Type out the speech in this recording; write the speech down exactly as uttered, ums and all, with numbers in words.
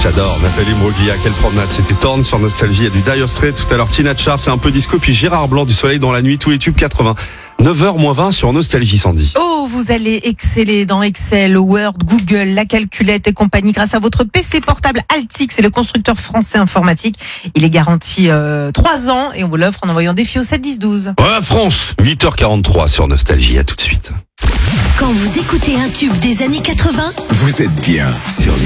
J'adore Nathalie Bruglia, quelle promenade. C'était Torn sur Nostalgie, il y a du Dire Straits tout à l'heure, Tina Charles, c'est un peu disco, puis Gérard Blanc du Soleil dans la nuit, tous les tubes quatre-vingts. neuf heures moins vingt sur Nostalgie, Sandy. Oh, vous allez exceller dans Excel, Word, Google, la calculette et compagnie grâce à votre P C portable Altix, c'est le constructeur français informatique. Il est garanti euh, trois ans et on vous l'offre en envoyant défi au sept dix douze. Ouais, France, huit heures quarante-trois sur Nostalgie, à tout de suite. Quand vous écoutez un tube des années quatre-vingts, Vous êtes bien sur